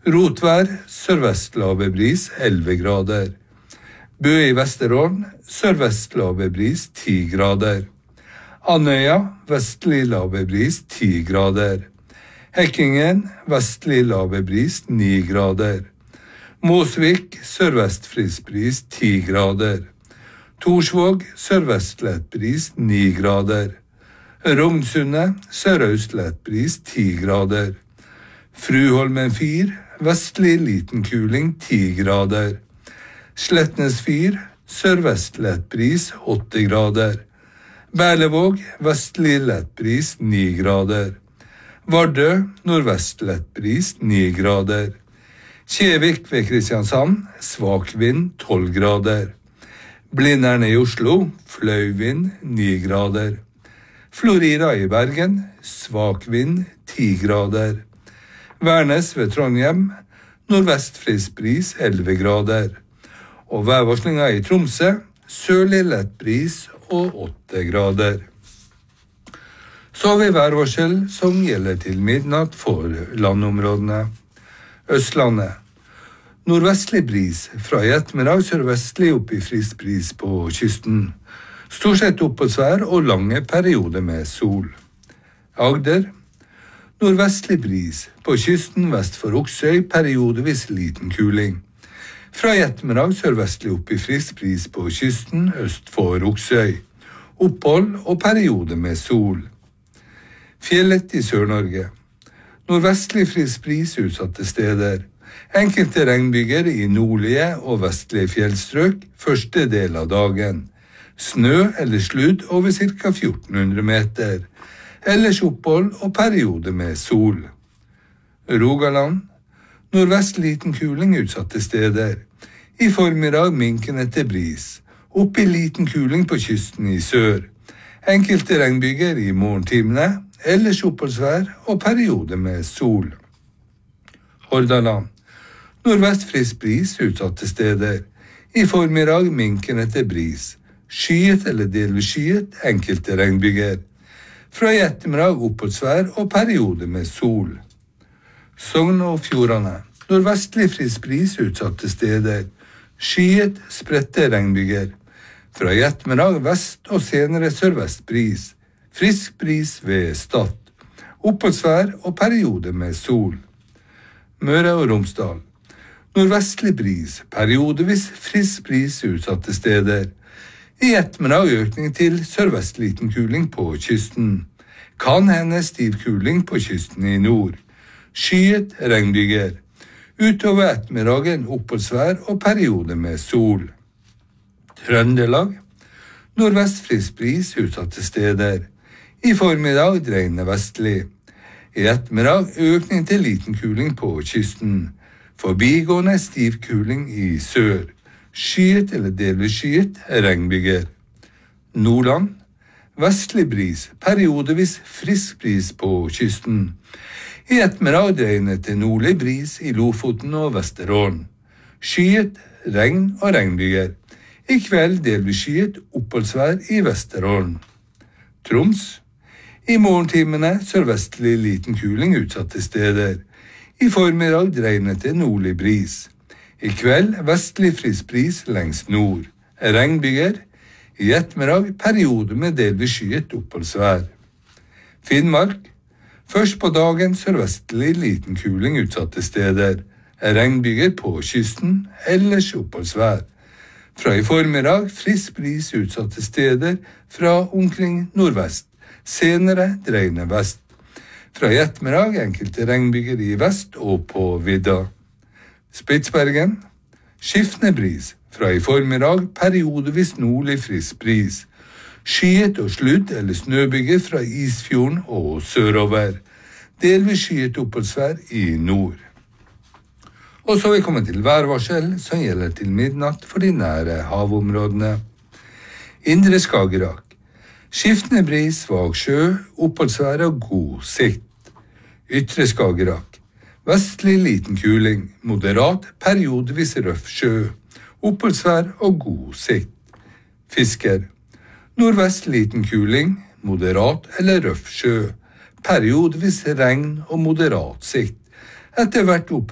Rotvær, sørvest lavere bris 11 grader. Bø i Vesterålen, sørvest lavere bris 10 grader. Andøya, vestlig lavere bris 10 grader. Hekkingen, vestlig lavere bris 9 grader. Mosvik, sørvest frisk bris 10 grader. Torsvåg, sørvest lett bris 9 grader. Rognsundet, sørøst lett bris 10 grader. Fruholmen 4, vestlig liten kuling 10 grader. Slettnes 4, sørvest lett bris 8 grader. Berlevåg, vestlig lett bris 9 grader. Vardø, nordvest lett bris 9 grader. Kjevik ved Kristiansand, svak vind 12 grader. Blindern i Oslo, fløy vind 9 grader. Florida i Bergen, svak vind 10 grader. Værnes ved Trondheim, nordvest frisk bris 11 grader. Og værvarslinga i Tromsø, sørlig lett bris og 8 grader. Så har vi værvarsel som gjelder til midnatt for landområdene. Østlandet. Nordvestlig bris, fra i ettermiddag sørvestlig opp i frisk bris på kysten. Stort sett oppholdsvær og lange perioder med sol. Agder. Nordvestlig bris, på kysten vest for Oksøy, periodevis liten kuling. Fra i ettermiddag sørvestlig opp i frisk bris på kysten øst for Oksøy. Opphold og perioder med sol. Fjellet i Sør-Norge. Nordvestlig frisk bris utsatte steder. Enkelte regnbyger i nordlige og vestlige fjellstrøk første del av dagen. Snø eller sludd over ca. 1400 meter. Ellers opphold og periode med sol. Rogaland. Nordvest liten kuling utsatte steder. I formiddag minkende til bris. Opp i liten kuling på kysten i sør. Enkelte regnbyger i morgentimene. Ellers oppholdsvær og periode med sol. Hordaland. Nordvest frisk bris utsatte steder. I formiddag minkende til bris. Skyet eller delvis skyet, enkelte regnbyger. Fra i ettermiddag oppholdsvær og periode med sol. Sogn og Fjordane. Nordvestlig frisk bris utsatte steder. Skyet, spredte regnbyger. Fra i ettermiddag vest og senere sørvest bris. Frisk bris ved Stad. Oppholdsvær og periode med sol. Møre og Romsdal. Nordvestlig bris, periodevis frisk bris utsatte steder. I ettermiddag økning til sørvest liten kuling på kysten. Kan hende stiv kuling på kysten i nord. Skyet regnbyger. Utover ettermiddagen oppholdsvær og periode med sol. Trøndelag. Nordvest frisk bris utsatte steder. I formiddag dreiende vestlig. I ettermiddag økning til liten kuling på kysten. Forbigående stiv kuling i sør. Skyet eller delvis skyet regnbyger. Nordland. Vestlig bris, periodevis frisk bris på kysten. I ettermiddag dreiende til nordlig bris i Lofoten og Vesterålen. Skyet, regn og regnbyger. I kveld delvis skyet oppholdsvær i Vesterålen. Troms. I morgentimene sørvestlig liten kuling utsatte steder. I formiddag dreiende til nordlig bris. I kveld vestlig frisk bris lengst nord. Regnbyger. I ettermiddag periode med delvis skyet oppholdsvær. Finnmark. Først på dagen sørvestlig liten kuling utsatte steder. Regnbyger på kysten, ellers oppholdsvær. Fra i formiddag frisk bris utsatte steder fra omkring nordvest. Senere dreiende vest. Fra i ettermiddag enkelte regnbyger i vest og på vidda. Spitsbergen. Skiftende bris. Fra i formiddag periodevis nordlig frisk bris. Skyet og sludd eller snøbyger fra Isfjorden og sørover. Delvis skyet oppholdsvær i nord. Og så er vi kommet til værvarsel som gjelder til midnatt for de nære havområdene. Indre Skagerrak. Skiftende bris, svak sjø, oppholdsvær og god sikt. Ytre Skagerrak. Vestlig liten kuling, moderat, periodevis røff sjø, oppholdsvær og god sikt. Fisker. Nordvest liten kuling, moderat eller røff sjø, periodevis regn og moderat sikt. Etter hvert oppholdsvær